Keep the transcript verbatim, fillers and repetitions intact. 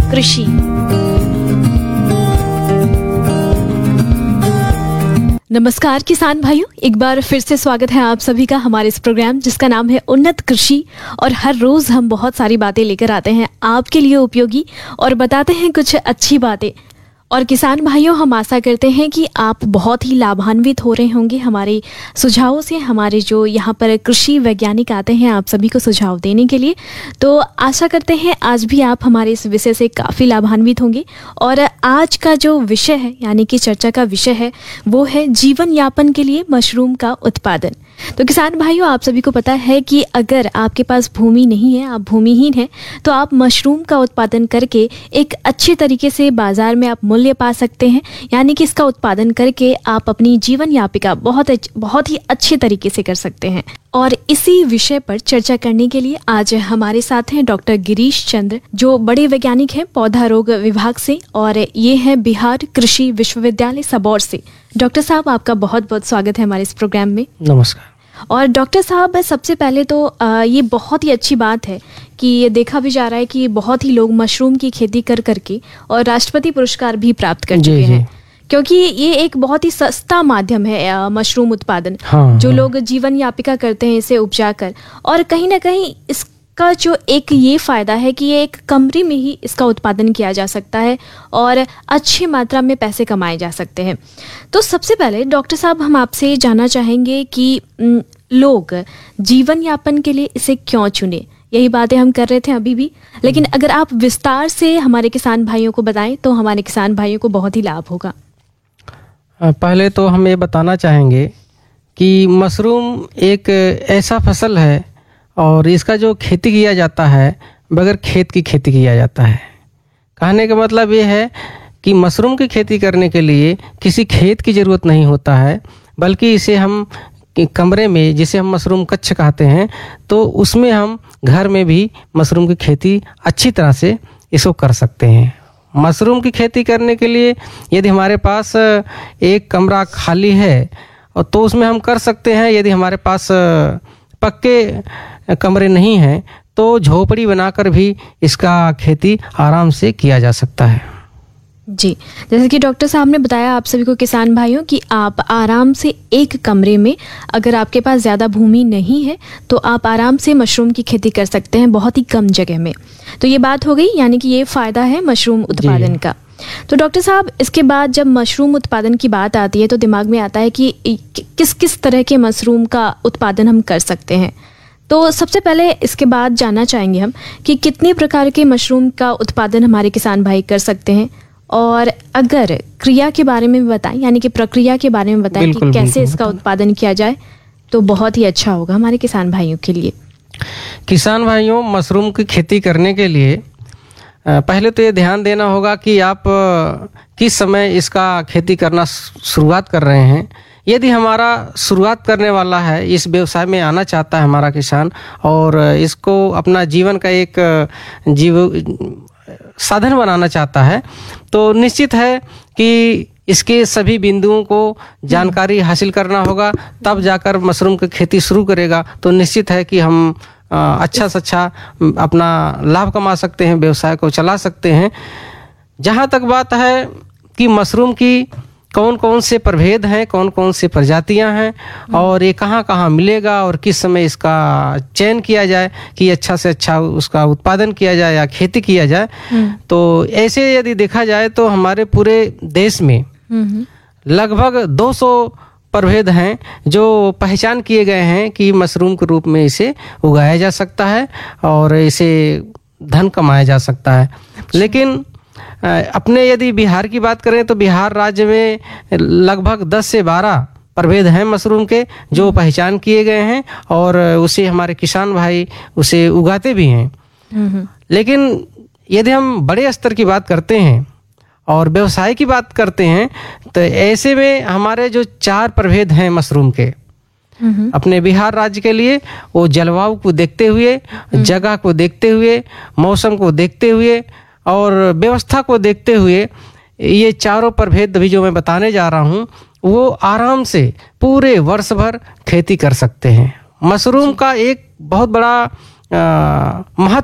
कृषि। नमस्कार किसान भाइयों, एक बार फिर से स्वागत है आप सभी का हमारे इस प्रोग्राम जिसका नाम है उन्नत कृषि। और हर रोज हम बहुत सारी बातें लेकर आते हैं आपके लिए उपयोगी और बताते हैं कुछ अच्छी बातें। और किसान भाइयों, हम आशा करते हैं कि आप बहुत ही लाभान्वित हो रहे होंगे हमारे सुझावों से। हमारे जो यहाँ पर कृषि वैज्ञानिक आते हैं आप सभी को सुझाव देने के लिए, तो आशा करते हैं आज भी आप हमारे इस विषय से काफ़ी लाभान्वित होंगे। और आज का जो विषय है, यानी कि चर्चा का विषय है, वो है जीवन यापन के लिए मशरूम का उत्पादन। तो किसान भाइयों, आप सभी को पता है कि अगर आपके पास भूमि नहीं है, आप भूमिहीन हैं, तो आप मशरूम का उत्पादन करके एक अच्छे तरीके से बाजार में आप मूल्य पा सकते हैं। यानी कि इसका उत्पादन करके आप अपनी जीवन यापिका बहुत बहुत ही अच्छे तरीके से कर सकते हैं। और इसी विषय पर चर्चा करने के लिए आज हमारे साथ हैं डॉक्टर गिरीश चंद्र, जो बड़े वैज्ञानिक हैं पौधा रोग विभाग से, और ये है बिहार कृषि विश्वविद्यालय सबौर से। डॉक्टर साहब, आपका बहुत बहुत स्वागत है हमारे इस प्रोग्राम में। नमस्कार। और डॉक्टर साहब, सबसे पहले तो आ, ये बहुत ही अच्छी बात है कि ये देखा भी जा रहा है कि बहुत ही लोग मशरूम की खेती कर करके और राष्ट्रपति पुरस्कार भी प्राप्त कर चुके हैं, क्योंकि ये एक बहुत ही सस्ता माध्यम है आ, मशरूम उत्पादन। हाँ, जो हाँ। लोग जीवन यापिका करते हैं इसे उपजा कर, और कहीं ना कहीं इस का जो एक ये फायदा है कि ये एक कमरे में ही इसका उत्पादन किया जा सकता है और अच्छी मात्रा में पैसे कमाए जा सकते हैं। तो सबसे पहले डॉक्टर साहब, हम आपसे जानना चाहेंगे कि न, लोग जीवन यापन के लिए इसे क्यों चुने। यही बातें हम कर रहे थे अभी भी, लेकिन अगर आप विस्तार से हमारे किसान भाइयों को बताएं तो हमारे किसान भाइयों को बहुत ही लाभ होगा। पहले तो हम ये बताना चाहेंगे कि मशरूम एक ऐसा फसल है और इसका जो खेती किया जाता है बगैर खेत की खेती किया जाता है। कहने का मतलब ये है कि मशरूम की खेती करने के लिए किसी खेत की ज़रूरत नहीं होता है, बल्कि इसे हम कमरे में, जिसे हम मशरूम कक्ष कहते हैं, तो उसमें हम घर में भी मशरूम की खेती अच्छी तरह से इसको कर सकते हैं। मशरूम की खेती करने के लिए यदि हमारे पास एक कमरा खाली है और तो उसमें हम कर सकते हैं। यदि हमारे पास पक्के कमरे नहीं हैं तो झोपड़ी बनाकर भी इसका खेती आराम से किया जा सकता है। जी, जैसे कि डॉक्टर साहब ने बताया आप सभी को किसान भाइयों कि आप आराम से एक कमरे में, अगर आपके पास ज़्यादा भूमि नहीं है तो आप आराम से मशरूम की खेती कर सकते हैं बहुत ही कम जगह में। तो ये बात हो गई, यानी कि ये फ़ायदा है मशरूम उत्पादन का। तो डॉक्टर साहब, इसके बाद जब मशरूम उत्पादन की बात आती है तो दिमाग में आता है कि किस किस तरह के मशरूम का उत्पादन हम कर सकते हैं। तो सबसे पहले इसके बाद जानना चाहेंगे हम कि कितने प्रकार के मशरूम का उत्पादन हमारे किसान भाई कर सकते हैं, और अगर क्रिया के बारे में भी बताएं, यानी कि प्रक्रिया के बारे में बताएं कि कैसे इसका उत्पादन किया जाए, तो बहुत ही अच्छा होगा हमारे किसान भाइयों के लिए। किसान भाइयों, मशरूम की खेती करने के लिए पहले तो ये ध्यान देना होगा कि आप किस समय इसका खेती करना शुरुआत कर रहे हैं। यदि हमारा शुरुआत करने वाला है, इस व्यवसाय में आना चाहता है हमारा किसान, और इसको अपना जीवन का एक जीव साधन बनाना चाहता है, तो निश्चित है कि इसके सभी बिंदुओं को जानकारी हासिल करना होगा, तब जाकर मशरूम की खेती शुरू करेगा। तो निश्चित है कि हम अच्छा से अच्छा अपना लाभ कमा सकते हैं, व्यवसाय को चला सकते हैं। जहाँ तक बात है कि मशरूम की कौन कौन से प्रभेद हैं, कौन कौन से प्रजातियां हैं, और ये कहाँ कहाँ मिलेगा और किस समय इसका चयन किया जाए कि अच्छा से अच्छा उसका उत्पादन किया जाए या खेती किया जाए, तो ऐसे यदि देखा जाए तो हमारे पूरे देश में लगभग दो सौ प्रभेद हैं जो पहचान किए गए हैं कि मशरूम के रूप में इसे उगाया जा सकता है और इसे धन कमाया जा सकता है। लेकिन अपने यदि बिहार की बात करें तो बिहार राज्य में लगभग दस से बारह प्रभेद हैं मशरूम के जो पहचान किए गए हैं, और उसे हमारे किसान भाई उसे उगाते भी हैं। लेकिन यदि हम बड़े स्तर की बात करते हैं और व्यवसाय की बात करते हैं तो ऐसे में हमारे जो चार प्रभेद हैं मशरूम के अपने बिहार राज्य के लिए, वो जलवायु को देखते हुए, जगह को देखते हुए, मौसम को देखते हुए और व्यवस्था को देखते हुए, ये चारों प्रभेद भी जो मैं बताने जा रहा हूँ वो आराम से पूरे वर्ष भर खेती कर सकते हैं। मशरूम का एक बहुत बड़ा महत्व